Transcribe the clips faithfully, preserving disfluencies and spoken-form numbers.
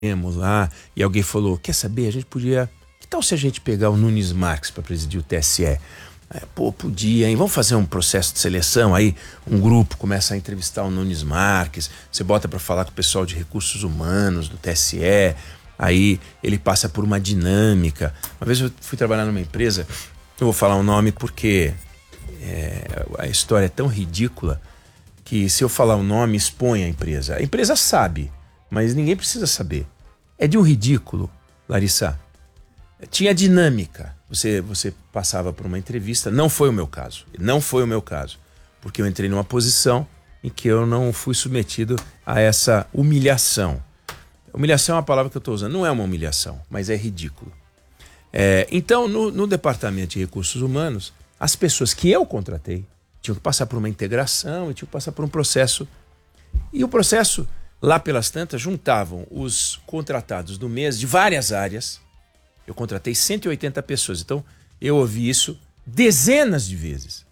Temos lá, e alguém falou, quer saber, a gente podia, que tal se a gente pegar o Nunes Marques para presidir o T S E? É, pô, podia, hein? Vamos fazer um processo de seleção, aí um grupo começa a entrevistar o Nunes Marques, você bota para falar com o pessoal de recursos humanos do T S E, aí ele passa por uma dinâmica. Uma vez eu fui trabalhar numa empresa, eu vou falar o nome porque é, a história é tão ridícula que se eu falar o nome expõe a empresa. A empresa sabe, mas ninguém precisa saber. É de um ridículo, Larissa. Tinha dinâmica. Você, você passava por uma entrevista. Não foi o meu caso. Não foi o meu caso. Porque eu entrei numa posição em que eu não fui submetido a essa humilhação. Humilhação é uma palavra que eu estou usando. Não é uma humilhação, mas é ridículo. É, então, no, no departamento de recursos humanos, as pessoas que eu contratei tinham que passar por uma integração e tinham que passar por um processo. E o processo... Lá pelas tantas, juntavam os contratados do mês de várias áreas. Eu contratei cento e oitenta pessoas, então eu ouvi isso dezenas de vezes.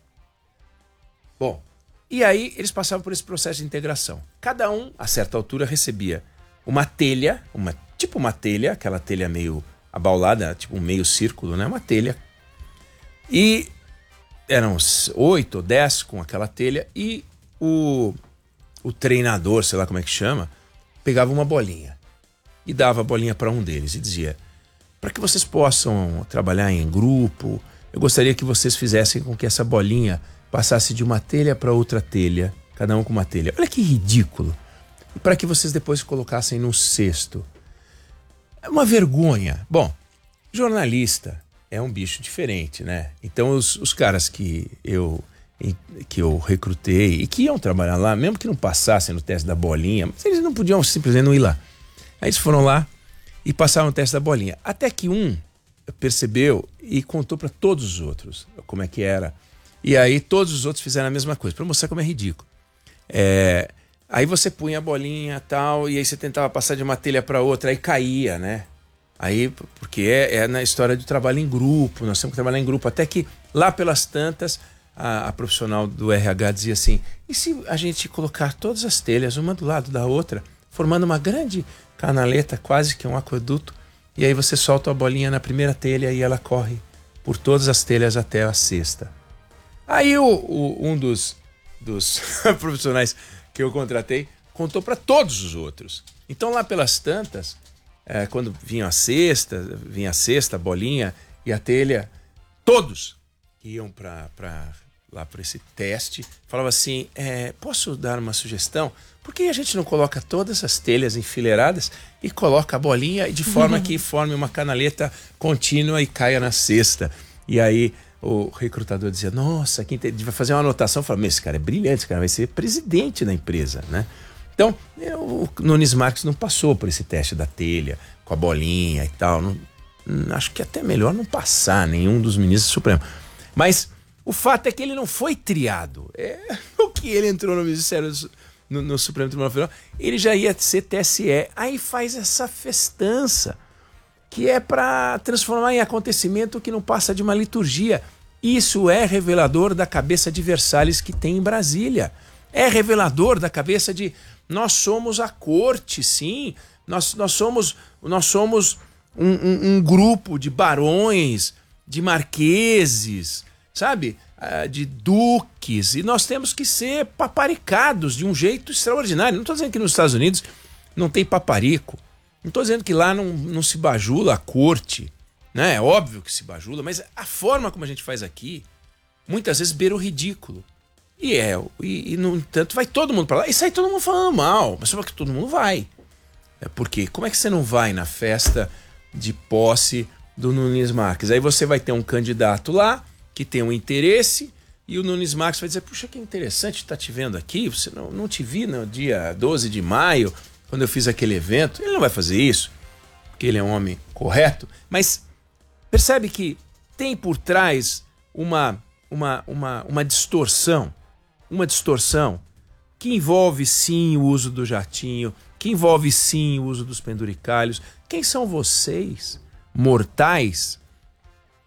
Bom, e aí eles passavam por esse processo de integração. Cada um, a certa altura, recebia uma telha, uma, tipo uma telha, aquela telha meio abaulada, tipo um meio círculo, né? Uma telha. E eram oito ou dez com aquela telha e o... o treinador, sei lá como é que chama, pegava uma bolinha e dava a bolinha para um deles e dizia, para que vocês possam trabalhar em grupo, eu gostaria que vocês fizessem com que essa bolinha passasse de uma telha para outra telha, cada um com uma telha. Olha que ridículo. E para que vocês depois colocassem num cesto. É uma vergonha. Bom, jornalista é um bicho diferente, né? Então os, os caras que eu... que eu recrutei e que iam trabalhar lá, mesmo que não passassem no teste da bolinha, mas eles não podiam simplesmente não ir lá. Aí eles foram lá e passaram no teste da bolinha. Até que um percebeu e contou para todos os outros como é que era. E aí todos os outros fizeram a mesma coisa, para mostrar como é ridículo. É, aí você punha a bolinha e tal, e aí você tentava passar de uma telha para outra, aí caía, né? Aí, porque é, é na história do trabalho em grupo, nós temos que trabalhar em grupo, até que lá pelas tantas... A, a profissional do R H dizia assim, e se a gente colocar todas as telhas, uma do lado da outra, formando uma grande canaleta, quase que um aqueduto, e aí você solta a bolinha na primeira telha e ela corre por todas as telhas até a sexta. Aí o, o, um dos, dos profissionais que eu contratei contou para todos os outros. Então lá pelas tantas, é, quando vinha a sexta, vinha a sexta, a bolinha e a telha, todos iam para... lá por esse teste, falava assim, é, posso dar uma sugestão? Por que a gente não coloca todas as telhas enfileiradas e coloca a bolinha de forma que forme uma canaleta contínua e caia na cesta? E aí o recrutador dizia, nossa, quem vai fazer uma anotação, falava, esse cara é brilhante, esse cara vai ser presidente da empresa, né? Então, eu, o Nunes Marques não passou por esse teste da telha, com a bolinha e tal. Não, acho que até melhor não passar nenhum dos ministros do Supremo. Mas o fato é que ele não foi triado. É, o que ele entrou no Ministério no, no Supremo Tribunal Federal, ele já ia ser T S E. Aí faz essa festança, que é para transformar em acontecimento que não passa de uma liturgia. Isso é revelador da cabeça de Versalhes que tem em Brasília. É revelador da cabeça de nós somos a corte, sim. Nós, nós somos, nós somos um, um, um grupo de barões, de marqueses, sabe, de duques, e nós temos que ser paparicados de um jeito extraordinário. Não estou dizendo que nos Estados Unidos não tem paparico, não estou dizendo que lá não, não se bajula a corte, né? É óbvio que se bajula, mas a forma como a gente faz aqui, muitas vezes beira o ridículo. E é, e, e no entanto vai todo mundo para lá, e sai todo mundo falando mal, mas só que todo mundo vai. É porque, como é que você não vai na festa de posse do Nunes Marques? Aí você vai ter um candidato lá, que tem um interesse, e o Nunes Marques vai dizer, puxa, que interessante estar te vendo aqui, você não, não te vi no dia doze de maio, quando eu fiz aquele evento. Ele não vai fazer isso, porque ele é um homem correto, mas percebe que tem por trás uma, uma, uma, uma distorção, uma distorção que envolve sim o uso do jatinho, que envolve sim o uso dos penduricalhos. Quem são vocês, mortais,